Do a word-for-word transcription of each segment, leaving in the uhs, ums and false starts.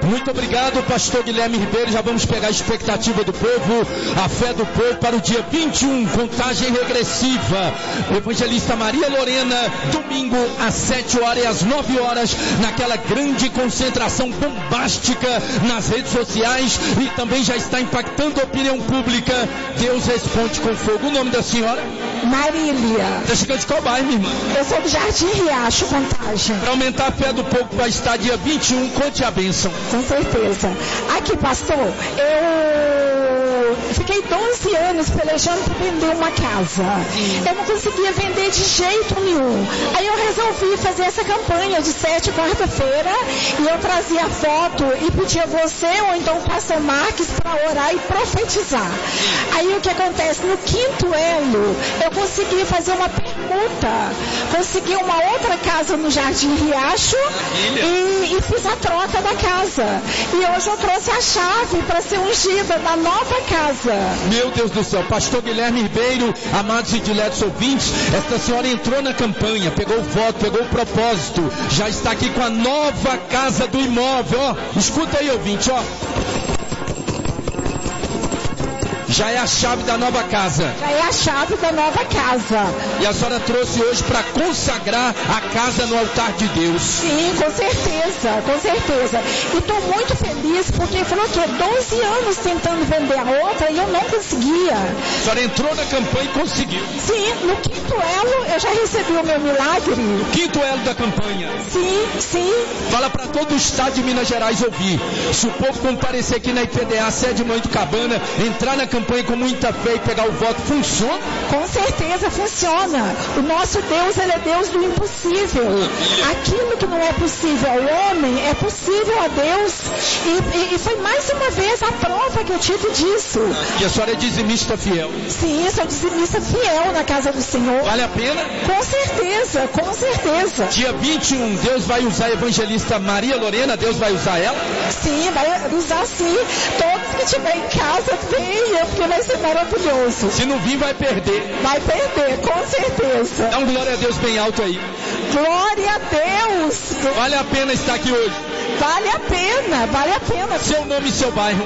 Muito obrigado, pastor Guilherme Ribeiro. Já vamos pegar a expectativa do povo, a fé do povo para o dia vinte e um, contagem regressiva. Evangelista Maria Lorena, domingo às sete horas e às nove horas, naquela grande concentração bombástica nas redes sociais e também já está impactando a opinião pública. Deus responde com fogo. O nome da senhora? Marília. Está chegando de qual bairro, minha irmã? Eu sou do Jardim Riacho, Contagem. Para aumentar a fé do povo, vai estar dia vinte e um, conte a bênção. Com certeza. Aqui, pastor, eu fiquei doze anos pelejando para vender uma casa. Eu não conseguia vender de jeito nenhum. Aí eu resolvi fazer essa campanha de sete quarta-feira e eu trazia foto e pedia você ou então o pastor Marques para orar e profetizar. Aí o que acontece? No quinto elo, eu consegui fazer uma permuta. Consegui uma outra casa no Jardim Riacho e, e fiz a troca da casa. E hoje eu trouxe a chave para ser ungida na nova casa. Meu Deus do céu, pastor Guilherme Ribeiro, amados e diletos ouvintes, esta senhora entrou na campanha, pegou o voto, pegou o propósito, já está aqui com a nova casa do imóvel, ó, escuta aí, ouvinte, ó. Já é a chave da nova casa. Já é a chave da nova casa. E a senhora trouxe hoje para consagrar a casa no altar de Deus. Sim, com certeza, com certeza. E estou muito feliz porque falou que doze anos tentando vender a outra e eu não conseguia. A senhora entrou na campanha e conseguiu. Sim, no quinto elo eu já recebi o meu milagre. Quinto elo da campanha. Sim, sim. Fala para todo o estado de Minas Gerais ouvir. Se o povo comparecer aqui na I P D A, sede Mãe do Cabana, entrar na campanha com muita fé e pegar o voto, funciona? Com certeza funciona. O nosso Deus, ele é Deus do impossível. Aquilo que não é possível ao homem, é possível a Deus. E, e, e foi mais uma vez a prova que eu tive disso. E a senhora é dizimista fiel? Sim, sou dizimista fiel na casa do Senhor. Vale a pena? Com certeza, com certeza. Dia vinte e um, Deus vai usar a evangelista Maria Lorena? Deus vai usar ela? Sim, vai usar sim. Todos que estiverem em casa, venham, porque vai ser maravilhoso. Se não vir, vai perder. Vai perder, com certeza. Dá um glória a Deus bem alto aí. Glória a Deus. Vale a pena estar aqui hoje. Vale a pena, vale a pena. Seu nome e seu bairro?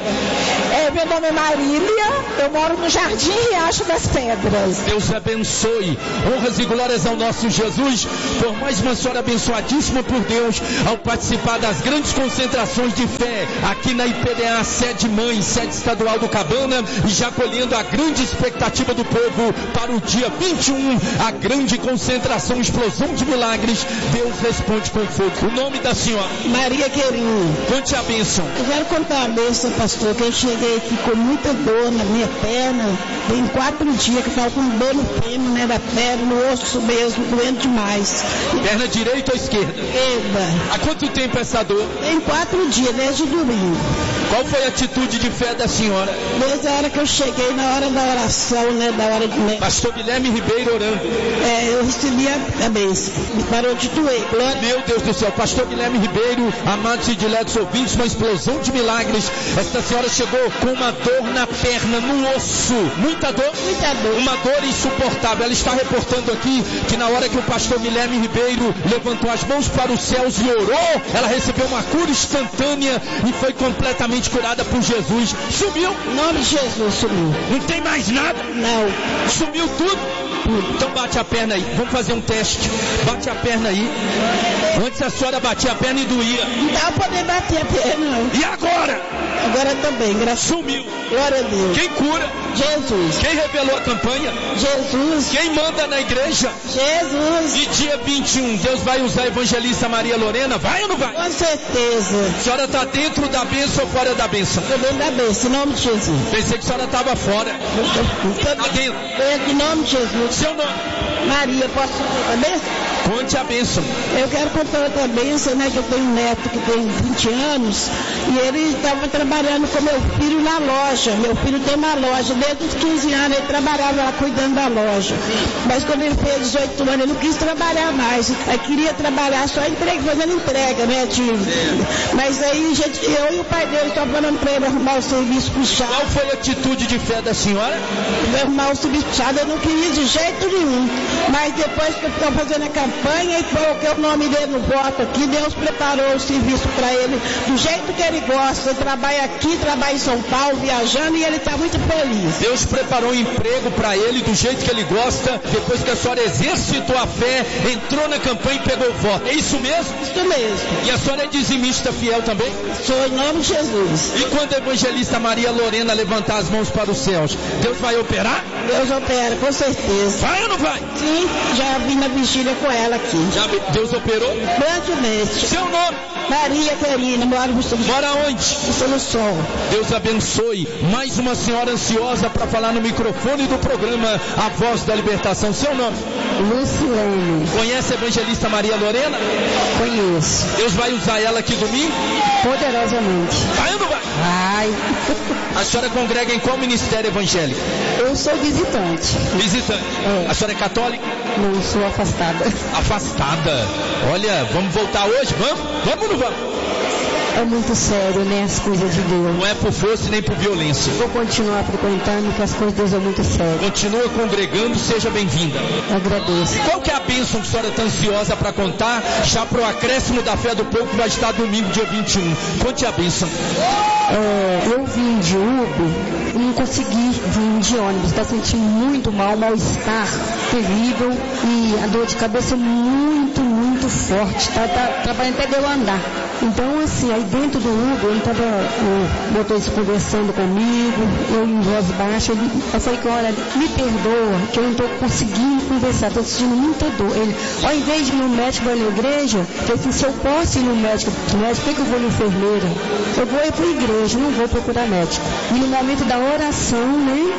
É, meu nome é Marília, eu moro no Jardim Riacho das Pedras. Deus abençoe. Honras e glórias ao nosso Jesus, por mais uma senhora abençoadíssima por Deus, ao participar das grandes concentrações de fé, aqui na I P D A, sede mãe, sede estadual do Cabana, e já colhendo a grande expectativa do povo para o dia vinte e um, a grande concentração, explosão de milagres. Deus responde com fogo. O nome da senhora? Maria Queirinho. Conte a bênção. Eu quero contar a bênção, pastor, que eu cheguei aqui com muita dor na minha perna. Tem quatro dias que eu tava com dor no fêmur, né, da perna, no osso mesmo, doendo demais. Perna direita ou esquerda? Esquerda. Há quanto tempo essa dor? Tem quatro dias, desde domingo. Qual foi a atitude de fé da senhora? Desde a hora que eu cheguei, na hora da oração, né, da hora de... Pastor Guilherme Ribeiro orando. É, eu recebi a, a bênção. Me parou de doer. Glória. Meu Deus do céu, pastor Guilherme Ribeiro, amados e diletos ouvintes, uma explosão de milagres. Esta senhora chegou com uma dor na perna, no osso. Muita dor? Muita dor. Uma dor insuportável. Ela está reportando aqui que na hora que o pastor Guilherme Ribeiro levantou as mãos para os céus e orou, ela recebeu uma cura instantânea e foi completamente curada por Jesus. Sumiu? Em nome de Jesus, sumiu. Não tem mais nada? Não. Sumiu tudo? Então bate a perna aí, vamos fazer um teste. Bate a perna aí. Antes a senhora batia a perna e doía. Não dá pra poder bater a perna, não. E agora? Agora também, graças a Deus. Sumiu. Glória a Deus. Quem cura? Jesus. Quem revelou a campanha? Jesus. Quem manda na igreja? Jesus. E dia vinte e um, Deus vai usar a evangelista Maria Lorena? Vai ou não vai? Com certeza. A senhora está dentro da bênção ou fora da bênção? Estou dentro da bênção, em nome de Jesus. Pensei que a senhora estava fora. Está dentro. Dentro, em nome de Jesus. Seu nome? Maria, posso contar a bênção? Conte a bênção. Eu quero contar outra bênção, né? Que eu tenho um neto que tem vinte anos e ele estava trabalhando com meu filho na loja. Meu filho tem uma loja. Desde os quinze anos ele trabalhava lá cuidando da loja. Mas quando ele fez dezoito anos, ele não quis trabalhar mais. Ele queria trabalhar só entrega, fazendo entrega, né? De... Mas aí gente, eu e o pai dele estavam falando para ele arrumar o serviço puxado. Qual foi a atitude de fé da senhora? Arrumar o serviço puxado, eu não queria de jeito nenhum. Mas depois que eu estou fazendo a campanha, campanha e coloquei o nome dele no voto aqui. Deus preparou o serviço para ele do jeito que ele gosta. Ele trabalha aqui, trabalha em São Paulo, viajando, e ele está muito feliz. Deus preparou um emprego para ele do jeito que ele gosta, depois que a senhora exercitou a fé, entrou na campanha e pegou o voto. É isso mesmo? Isso mesmo. E a senhora é dizimista fiel também? Sou, em nome de Jesus. E quando a evangelista Maria Lorena levantar as mãos para os céus, Deus vai operar? Deus opera, com certeza. Vai ou não vai? Sim, já vim na vigília com ela aqui. Já Deus operou? Grandemente. Seu nome? Maria Terina, mora no Sul. Mora onde? No Sol. Deus abençoe. Mais uma senhora ansiosa para falar no microfone do programa A Voz da Libertação. Seu nome? Lucilene. Conhece a evangelista Maria Lorena? Conheço. Deus vai usar ela aqui domingo? Poderosamente. Vai ou não vai? Vai. A senhora congrega em qual ministério evangélico? Eu sou visitante. Visitante. É. A senhora é católica? Não, sou afastada. Afastada. Olha, vamos voltar hoje? Vamos? Vamos ou não vamos? É muito sério, né? As coisas de Deus. Não é por força nem por violência. Vou continuar frequentando, porque as coisas de Deus são muito sérias. Continua congregando, seja bem-vinda. Agradeço. Qual que é a bênção que a senhora está ansiosa para contar, já para o acréscimo da fé do povo que vai estar domingo, dia vinte e um? Conte a bênção. É, eu vim de Uber e não consegui vir de ônibus. Está sentindo muito mal, mal-estar terrível e a dor de cabeça muito, muito forte. Tá, tá trabalhando até de eu andar. Então, assim, aí dentro do Uber, ele estava, o motorista conversando comigo, eu em voz baixa, ele, eu falei que, olha, me perdoa, que eu não estou conseguindo conversar, estou sentindo muita dor. Ele, ao invés de ir no médico, vai na igreja, eu falei assim, se eu posso ir no médico, médico, por que eu vou na enfermeira? Eu vou ir para a igreja, não vou procurar médico. E no momento da oração, né?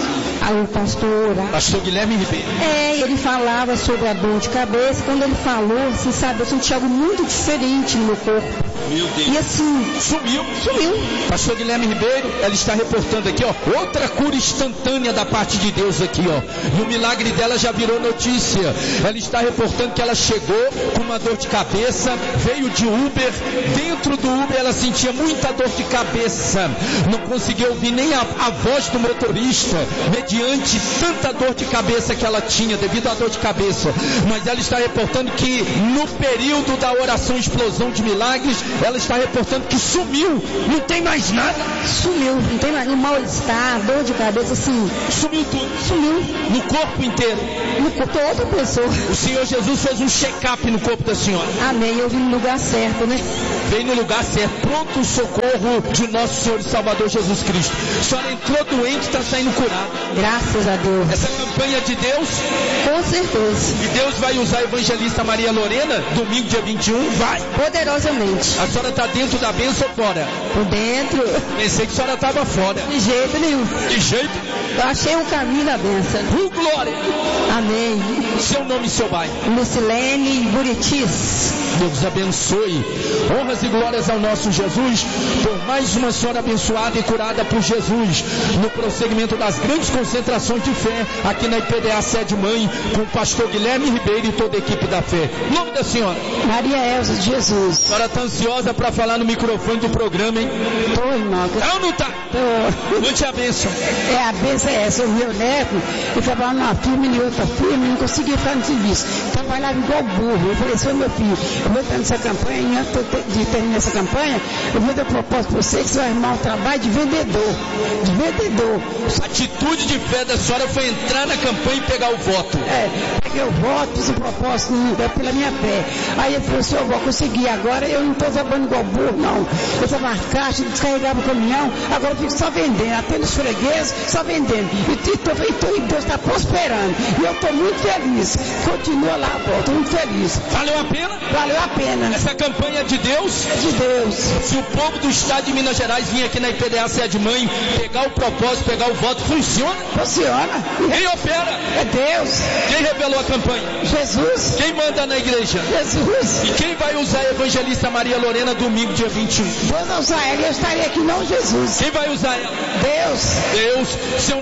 Aí o pastor orava. Pastor Guilherme Ribeiro. É, ele falava sobre a dor de cabeça. Quando ele falou, assim, sabe, eu senti algo muito diferente no meu corpo. Meu Deus. E assim, sumiu. Sumiu. Pastor Guilherme Ribeiro, ela está reportando aqui, ó, outra cura instantânea da parte de Deus aqui, ó. E o milagre dela já virou notícia. Ela está reportando que ela chegou com uma dor de cabeça, veio de Uber. Dentro do Uber ela sentia muita dor de cabeça. Não conseguia ouvir nem a, a voz do motorista, mediante tanta dor de cabeça que ela tinha, devido à dor de cabeça. Mas ela está reportando que no período da oração Explosão de Milagres, ela está reportando que sumiu, não tem mais nada. Sumiu, não tem mais, no mal-estar, dor de cabeça, assim. Sumiu tudo. Sumiu. No corpo inteiro. No corpo, outra pessoa. O Senhor Jesus fez um check-up no corpo da senhora. Amém, eu vim no lugar certo, né? Veio no lugar certo, pronto o socorro de nosso Senhor e Salvador Jesus Cristo. A senhora entrou doente e está saindo curada. Graças a Deus. Essa campanha de Deus? Com certeza. E Deus vai usar a evangelista Maria Lorena, domingo, dia vinte e um? Vai. Poderosamente. A senhora está dentro da bênção ou fora? Por dentro. Pensei que a senhora estava fora. De jeito nenhum. De jeito? Eu achei um caminho da bênção. Uh, glória. Amém. Seu nome e seu bairro? Lucilene Buritis. Deus abençoe. Honras e glórias ao nosso Jesus, por mais uma senhora abençoada e curada por Jesus, no prosseguimento das grandes concentrações de fé, aqui na I P D A Sede Mãe, com o pastor Guilherme Ribeiro e toda a equipe da fé. O nome da senhora? Maria Elza de Jesus. A senhora está ansiosa para falar no microfone do programa, hein? Tô, irmão. Tá ou não tá? Tô. Muita bênção. É, a bênção é essa. O meu neto, ele trabalhava numa firma e outra firma, não conseguia ficar no serviço. Trabalhava igual burro. Eu falei, seu meu filho, eu vou estar nessa campanha, antes de terminar essa campanha, eu vou dar propósito para você que você vai arrumar um trabalho de vendedor. De vendedor. A atitude de fé da senhora foi entrar na campanha e pegar o voto. É, peguei o voto, fiz o propósito pela minha fé. Aí ele falou assim, eu vou conseguir agora, eu não estou trabalhando igual burro, não. Eu estava na caixa, descarregava o caminhão, agora eu fico só vendendo, até nos fregueses, só vendendo. E, e, tô, e, tô, e Deus está prosperando. E eu estou muito feliz. Continua lá, pô, estou muito feliz. Valeu a pena? Valeu a pena. Essa campanha é de Deus? É de Deus. Se o povo do estado de Minas Gerais vir aqui na I P D A Sede Mãe, pegar o propósito, pegar o voto, funciona? Funciona. Quem opera? É Deus. Quem revelou a campanha? Jesus. Quem manda na igreja? Jesus. E quem vai usar a evangelista Maria Lorena domingo, dia vinte e um? Deus não usar ela, eu estarei aqui, não Jesus. Quem vai usar ela? Deus. Deus. Seu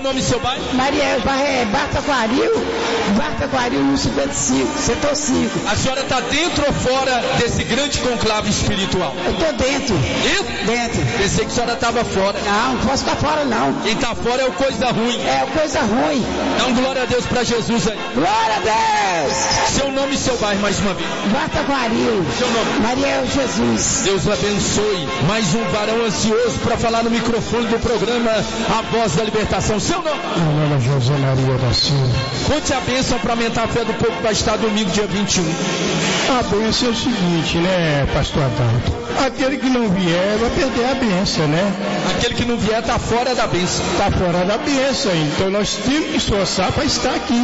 nome e seu bairro? Maria, é Barta Aquaril, Barta Aquaril no cinquenta e cinco, setor cinco. A senhora está dentro ou fora desse grande conclave espiritual? Eu estou dentro. Dentro? Dentro. Pensei que a senhora estava fora. Não, não posso estar fora não. Quem está fora é o coisa ruim. É coisa ruim. Então glória a Deus para Jesus aí. Glória a Deus. Seu nome e seu bairro mais uma vez. Barta Aquaril. Seu nome? Maria Jesus. Deus abençoe. Mais um varão ansioso para falar no microfone do programa A Voz da Libertação. Seu nome? Meu nome é José Maria da Silva. Conte a bênção para aumentar a fé do povo que vai estar domingo, dia vinte e um. A bênção é o seguinte, né, pastor Adalto? Aquele que não vier vai perder a bênção, né? Aquele que não vier está fora da bênção. Está fora da bênção. Então nós temos que esforçar para estar aqui,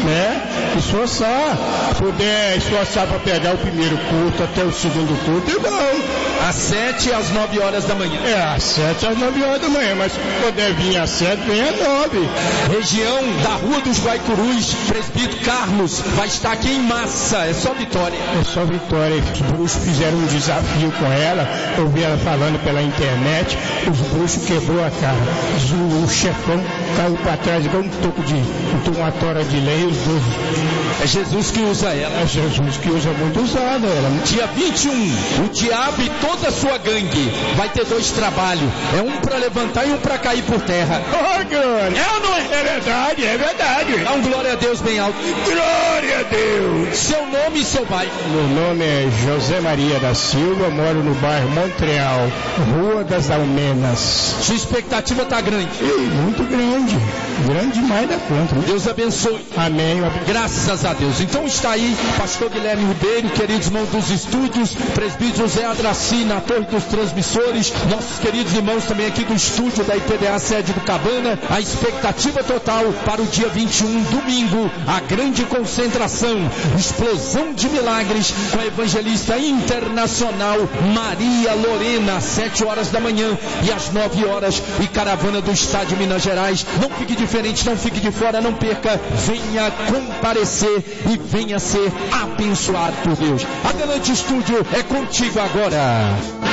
né? Esforçar. Puder esforçar para pegar o primeiro culto até o segundo culto, é bom. Às sete às nove horas da manhã. É, às sete às nove horas da manhã, mas se puder vir às sete, vem às nove. Região da Rua dos Guaicurus, presbítero Carlos, vai estar aqui em massa, é só vitória. É só vitória. Os bruxos fizeram um desafio com ela, eu vi ela falando pela internet, os bruxos quebrou a cara. O, o chefão caiu para trás igual um toco de, uma tora de lei, os dois. É Jesus que usa ela. É Jesus que usa muito usada ela. Dia vinte e um, o diabo e toda a sua gangue vai ter dois trabalhos. É um para levantar e um para cair por terra. Oh, glória! É ou não é? É verdade, é verdade. Dá um glória a Deus bem alto. Glória a Deus! Seu nome e seu bairro? Meu nome é José Maria da Silva, moro no bairro Montreal, Rua das Almenas. Sua expectativa está grande? Sim, muito grande. Grande demais da conta. Deus abençoe. Amém. Graças a Deus. Então está aí, pastor Guilherme Ribeiro, queridos irmãos dos estúdios, presbítero José Adraci na torre dos transmissores, nossos queridos irmãos também aqui do estúdio da I P D A sede do Cabana, a expectativa total para o dia vinte e um, domingo, a grande concentração, explosão de milagres com a evangelista internacional Maria Lorena, às sete horas da manhã e às nove horas, e caravana do estado de Minas Gerais. Não fique diferente, não fique de fora, não perca, venha comparecer e venha ser abençoado por Deus. Adelante, estúdio, é contigo agora.